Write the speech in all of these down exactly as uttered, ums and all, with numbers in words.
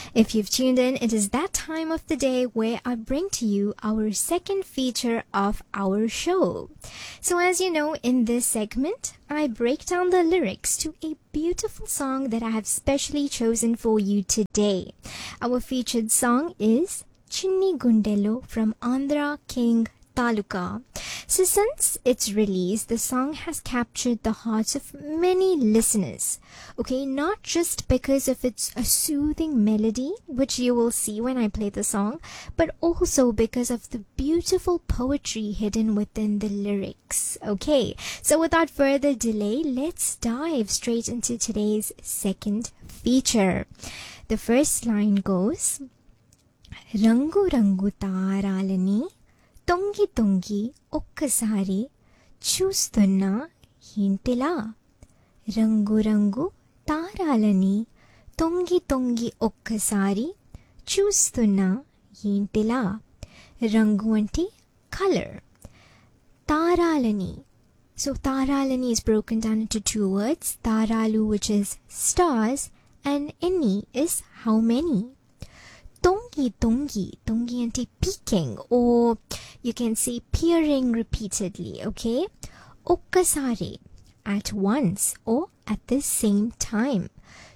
If you've tuned in, it is that time of the day where I bring to you our second feature of our show. So as you know, in this segment, I break down the lyrics to a beautiful song that I have specially chosen for you today. Our featured song is Chinni Gundelo from Andhra King Taluka. So since its release, the song has captured the hearts of many listeners. Okay, not just because of its a soothing melody, which you will see when I play the song, but also because of the beautiful poetry hidden within the lyrics. Okay, so without further delay, let's dive straight into today's second feature. The first line goes, Rangu Rangu Taralani తొంగి తొంగి ఒక్కసారి చూస్తున్నా ఏంటిలా రంగు రంగు తారాలని తొంగి తొంగి ఒక్కసారి చూస్తున్నా ఏంటిలా రంగు అంటే color, తారాలని. So తారాలని is broken down into two words, తారాలు which is stars and any is how many. Tongi tongi, tongi ante peeking, or you can say peering repeatedly, okay? Okkasari, at once or at the same time.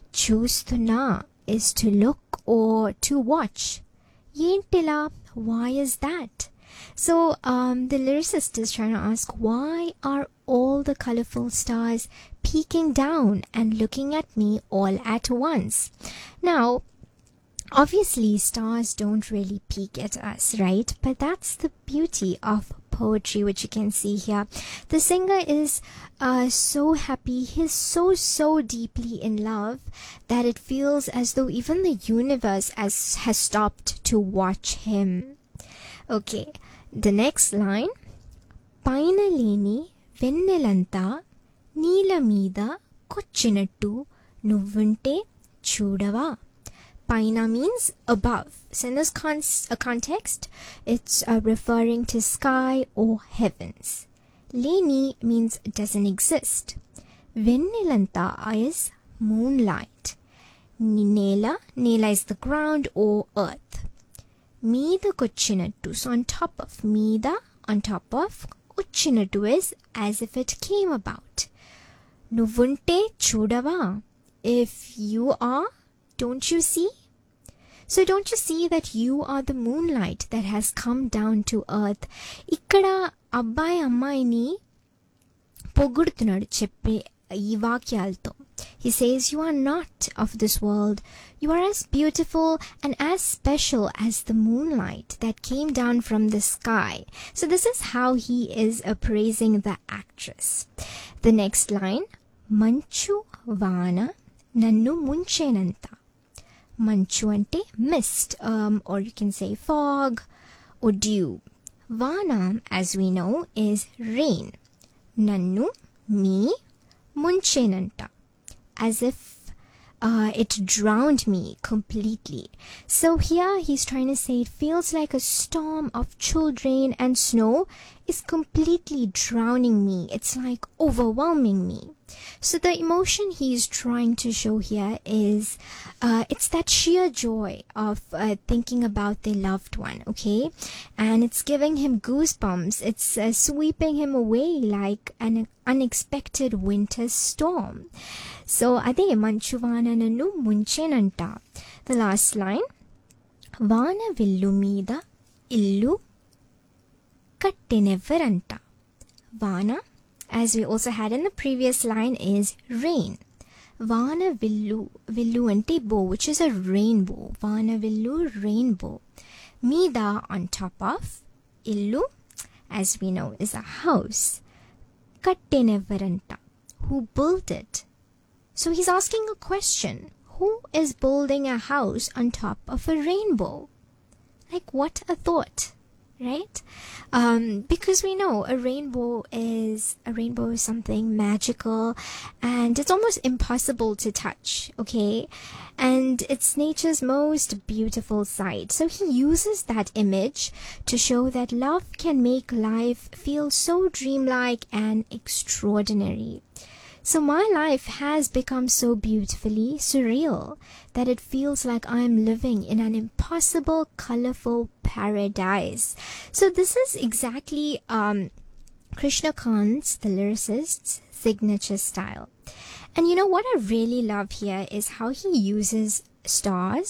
Chustuna is to look or to watch. Yentila, why is that? So um, the lyricist is trying to ask, why are all the colorful stars peeking down and looking at me all at once? Now, obviously, stars don't really peek at us, right? But that's the beauty of poetry, which you can see here. The singer is uh, so happy. He's so, so deeply in love that it feels as though even the universe has, has stopped to watch him. Okay, the next line. Paina leni vennelanta neela meeda kocchinattu nuvvunte chudava. Paina means above. So in this con- a context, it's uh, referring to sky or heavens. Leni means doesn't exist. Vennelanta is moonlight. Nela, Nela is the ground or earth. Meeda kocchinattu, so on top of Meeda, on top of Uchinattu is as if it came about. Nuvunte chudava, if you are, don't you see? So don't you see that you are the moonlight that has come down to earth? Ikkada abbai ammayini పొగుడుతున్నాడు చెప్పే ఈ వాక్యాలతో. He says, you are not of this world. You are as beautiful and as special as the moonlight that came down from the sky. So this is how he is appraising the actress. The next line, Manchu Vana Nannu Munchenanta. Manchu ante mist, um, or you can say fog or dew. Vana, as we know, is rain. Nannu, me, munchenanta, as if uh, it drowned me completely. So here he's trying to say it feels like a storm of chill rain and snow is completely drowning me. It's like overwhelming me. So the emotion he's trying to show here is uh, it's that sheer joy of uh, thinking about their loved one, okay? And it's giving him goosebumps. It's uh, sweeping him away like an unexpected winter storm. So ade manchu vana nannu munchenanta. The last line, Vana villu meeda illu kattenevaranta. Vana, as we also had in the previous line, is rain. Vana villu, villu ante bow, which is a rainbow. Vana villu, rainbow. Meeda, on top of. Illu, as we know, is a house. Kattenevaranta, who built it? So he's asking a question. Who is building a house on top of a rainbow? Like, what a thought, right? Um, because we know a rainbow is a rainbow is something magical, and it's almost impossible to touch, okay? And it's nature's most beautiful sight. So he uses that image to show that love can make life feel so dreamlike and extraordinary. So my life has become so beautifully surreal that it feels like I am living in an impossible, colorful paradise. So this is exactly um, Krishna Kant's, the lyricist's, signature style. And you know what I really love here is how he uses stars